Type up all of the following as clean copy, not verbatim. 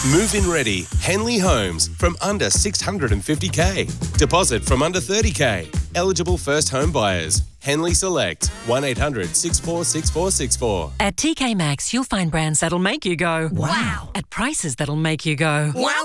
Move-in ready, Henley Homes from under $650K. Deposit from under $30K. Eligible first home buyers. Henley Select, 1-800-646464. At TK Maxx, you'll find brands that'll make you go, wow, at prices that'll make you go, wow.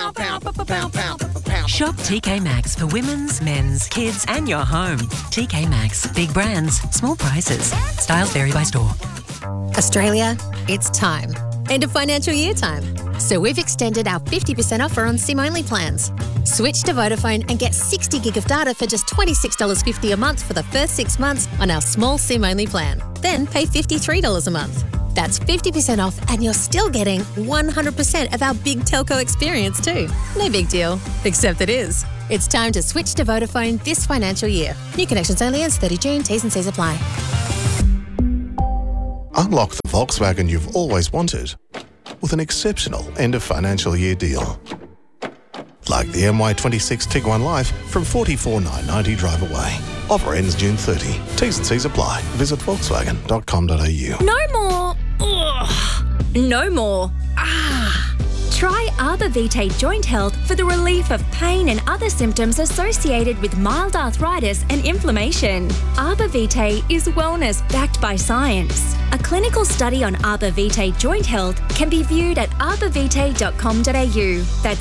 Shop TK Maxx for women's, men's, kids, and your home. TK Maxx, big brands, small prices. Styles vary by store. Australia, it's time. End of financial year time. So we've extended our 50% offer on SIM-only plans. Switch to Vodafone and get 60 gig of data for just $26.50 a month for the first 6 months on our small SIM-only plan. Then pay $53 a month. That's 50% off and you're still getting 100% of our big telco experience too. No big deal, except it is. It's time to switch to Vodafone this financial year. New connections only ends 30 June. T's and C's apply. Unlock the Volkswagen you've always wanted with an exceptional end of financial year deal. Like the MY26 Tiguan Life from $44,990 drive away. Offer ends June 30. T's and C's apply. Visit volkswagen.com.au. No more. Ugh. No more. Try Arbor Vitae Joint Health for the relief of pain and other symptoms associated with mild arthritis and inflammation. Arbor Vitae is wellness backed by science. A clinical study on Arbor Vitae Joint Health can be viewed at arborvitae.com.au. That's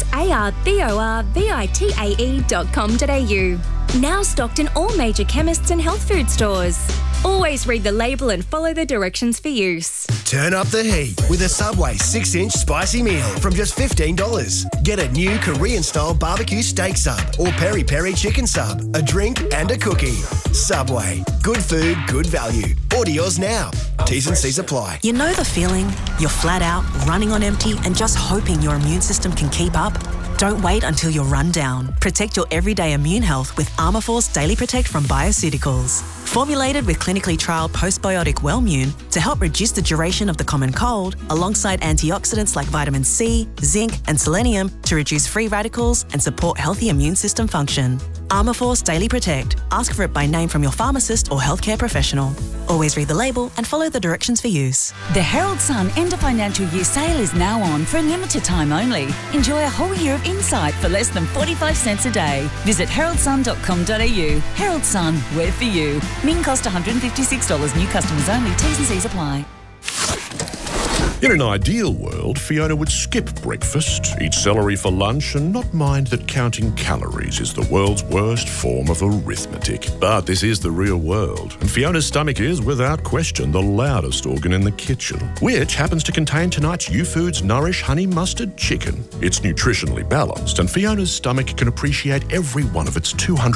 ARBORVITAE.com.au. Now stocked in all major chemists and health food stores. Always read the label and follow the directions for use. Turn up the heat with a Subway 6-inch spicy meal from just $15. Get a new Korean-style barbecue steak sub or peri-peri chicken sub, a drink and a cookie. Subway. Good food, good value. Order yours now. T's and C's apply. You know the feeling? You're flat out, running on empty and just hoping your immune system can keep up? Don't wait until you're run down. Protect your everyday immune health with Armourforce Daily Protect from Bioceuticals. Formulated with clinically trialled postbiotic Wellmune to help reduce the duration of the common cold, alongside antioxidants like vitamin C, zinc and selenium to reduce free radicals and support healthy immune system function. Armourforce Daily Protect. Ask for it by name from your pharmacist or healthcare professional. Always read the label and follow the directions for use. The Herald Sun end of financial year sale is now on for a limited time only. Enjoy a whole year of insight for less than 45 cents a day. Visit heraldsun.com.au. Herald Sun, we're for you. Min cost $156. New customers only. T's and C's apply. In an ideal world, Fiona would skip breakfast, eat celery for lunch, and not mind that counting calories is the world's worst form of arithmetic. But this is the real world, and Fiona's stomach is, without question, the loudest organ in the kitchen, which happens to contain tonight's YouFoods Nourish Honey Mustard Chicken. It's nutritionally balanced, and Fiona's stomach can appreciate every one of its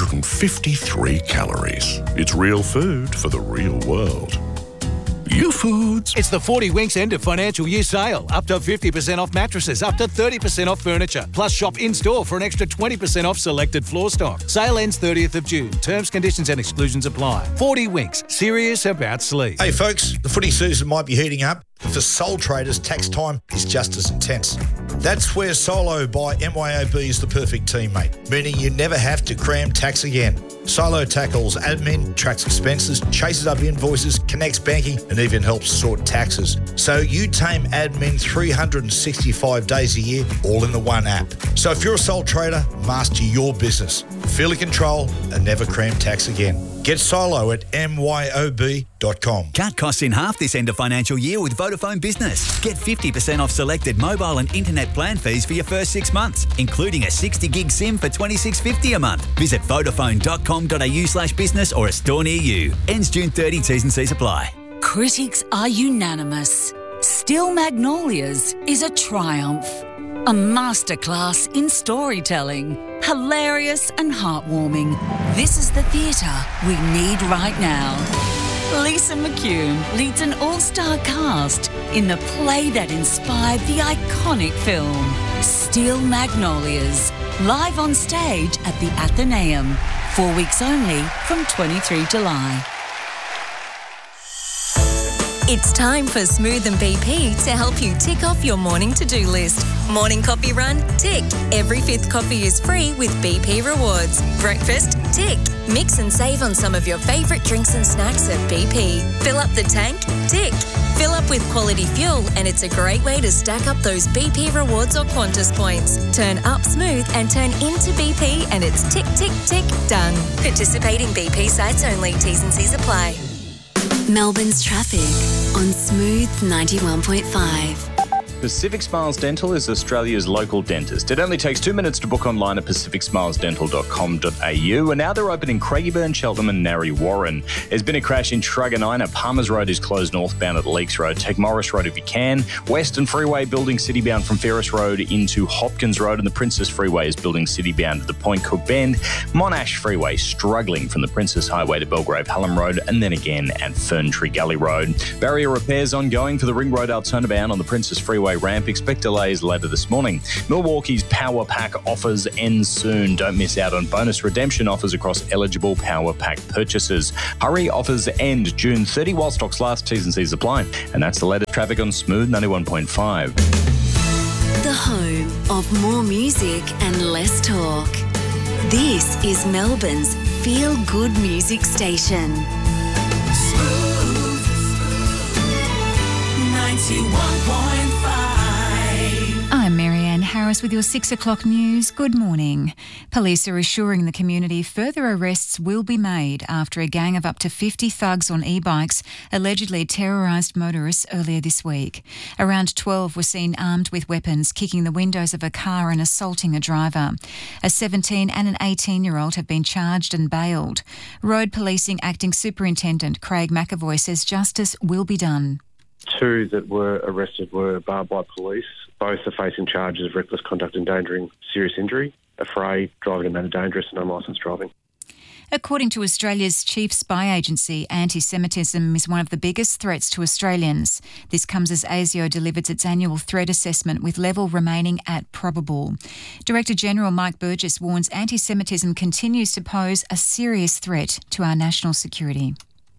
253 calories. It's real food for the real world. YouFoods. It's the 40 Winks end of financial year sale. Up to 50% off mattresses, up to 30% off furniture. Plus shop in-store for an extra 20% off selected floor stock. Sale ends 30th of June. Terms, conditions and exclusions apply. 40 Winks. Serious about sleep. Hey folks, the footy season might be heating up. For sole traders, tax time is just as intense. That's where Solo by MYOB is the perfect teammate, meaning you never have to cram tax again. Solo tackles admin, tracks expenses, chases up invoices, connects banking, and even helps sort taxes. So you tame admin 365 days a year, all in the one app. So if you're a sole trader, master your business. Feel in control and never cram tax again. Get Solo at myob.com. Cut costs in half this end of financial year with Vodafone Business. Get 50% off selected mobile and internet plan fees for your first 6 months, including a 60 gig SIM for $26.50 a month. Visit vodafone.com.au/business or a store near you. Ends June 30, T's and C's apply. Critics are unanimous. Still Magnolias is a triumph. A masterclass in storytelling. Hilarious and heartwarming. This is the theatre we need right now. Lisa McCune leads an all-star cast in the play that inspired the iconic film, Steel Magnolias, live on stage at the Athenaeum. 4 weeks only from 23 July. It's time for Smooth and BP to help you tick off your morning to-do list. Morning coffee run? Tick. Every 5th coffee is free with BP Rewards. Breakfast? Tick. Mix and save on some of your favourite drinks and snacks at BP. Fill up the tank? Tick. Fill up with quality fuel and it's a great way to stack up those BP Rewards or Qantas points. Turn up smooth and turn into BP and it's tick, tick, tick, done. Participating BP sites only. T's and C's apply. Melbourne's traffic on Smooth 91.5. Pacific Smiles Dental is Australia's local dentist. It only takes 2 minutes to book online at pacificsmilesdental.com.au, and now they're open in Craigieburn, Cheltenham and Narre Warren. There's been a crash in Truganina. Palmers Road is closed northbound at Leakes Road. Take Morris Road if you can. Western Freeway building citybound from Ferris Road into Hopkins Road, and the Princess Freeway is building citybound at the Point Cook Bend. Monash Freeway struggling from the Princess Highway to Belgrave Hallam Road, and then again at Ferntree Gully Road. Barrier repairs ongoing for the Ring Road turnabound on the Princess Freeway ramp. Expect delays later this morning. Milwaukee's Power Pack offers end soon. Don't miss out on bonus redemption offers across eligible Power Pack purchases. Hurry, offers end June 30 while stocks last. T's and C's apply. And that's the latest traffic on Smooth 91.5. The home of more music and less talk. This is Melbourne's feel-good music station. Smooth 91.5. I'm Marianne Harris with your 6 o'clock news. Good morning. Police are assuring the community further arrests will be made after a gang of up to 50 thugs on e-bikes allegedly terrorised motorists earlier this week. Around 12 were seen armed with weapons, kicking the windows of a car and assaulting a driver. A 17 and an 18-year-old have been charged and bailed. Road Policing Acting Superintendent Craig McAvoy says justice will be done. 2 that were arrested were barred by police. Both are facing charges of reckless conduct endangering serious injury, affray, driving in a manner dangerous and unlicensed driving. According to Australia's chief spy agency, anti-Semitism is one of the biggest threats to Australians. This comes as ASIO delivers its annual threat assessment with level remaining at probable. Director General Mike Burgess warns anti-Semitism continues to pose a serious threat to our national security.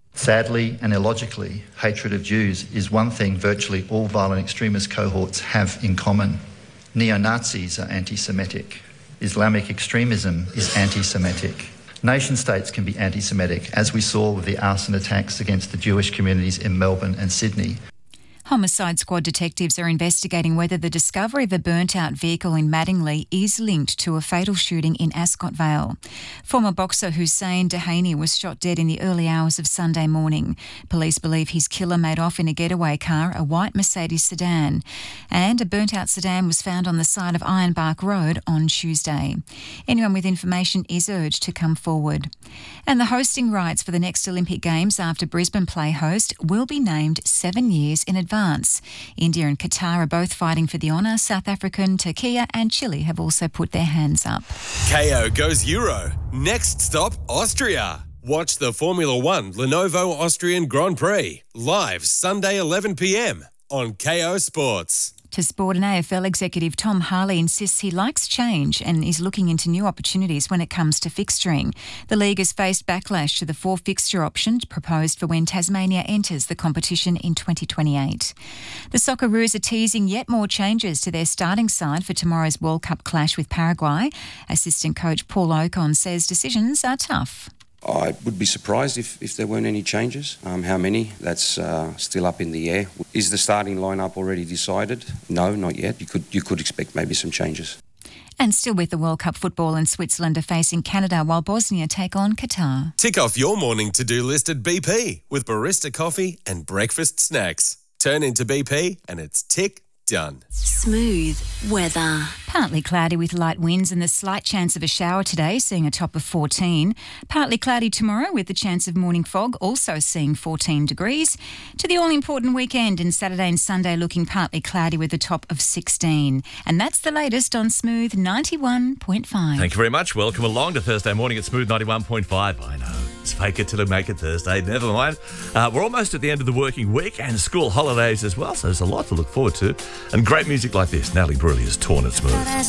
Sadly and illogically, hatred of Jews is one thing virtually all violent extremist cohorts have in common. Neo-Nazis are anti-Semitic. Islamic extremism is anti-Semitic. Nation-states can be anti-Semitic, as we saw with the arson attacks against the Jewish communities in Melbourne and Sydney. Homicide Squad detectives are investigating whether the discovery of a burnt-out vehicle in Mattingly is linked to a fatal shooting in Ascot Vale. Former boxer Hussein Dehaney was shot dead in the early hours of Sunday morning. Police believe his killer made off in a getaway car, a white Mercedes sedan. And a burnt-out sedan was found on the side of Ironbark Road on Tuesday. Anyone with information is urged to come forward. And the hosting rights for the next Olympic Games after Brisbane play host will be named 7 years in advance. India and Qatar are both fighting for the honour. South African, Turkey and Chile have also put their hands up. KO goes Euro. Next stop, Austria. Watch the Formula One Lenovo Austrian Grand Prix live Sunday 11 p.m. on KO Sports. To sport, an AFL executive Tom Harley insists he likes change and is looking into new opportunities when it comes to fixturing. The league has faced backlash to the 4-fixture option proposed for when Tasmania enters the competition in 2028. The Socceroos are teasing yet more changes to their starting side for tomorrow's World Cup clash with Paraguay. Assistant coach Paul Ocon says decisions are tough. I would be surprised if there weren't any changes. How many? That's still up in the air. Is the starting lineup already decided? No, not yet. You could expect maybe some changes. And still with the World Cup football, and Switzerland are facing Canada while Bosnia take on Qatar. Tick off your morning to-do list at BP with barista coffee and breakfast snacks. Turn into BP and it's tick done. Smooth weather. Partly cloudy with light winds and the slight chance of a shower today, seeing a top of 14. Partly cloudy tomorrow with the chance of morning fog, also seeing 14 degrees. To the all-important weekend and Saturday and Sunday looking partly cloudy with a top of 16. And that's the latest on Smooth 91.5. Thank you very much. Welcome along to Thursday morning at Smooth 91.5. I know, it's fake it till I make it Thursday. Never mind. We're almost at the end of the working week and school holidays as well, so there's a lot to look forward to. And great music like this. Natalie Bruley has torn it smooth.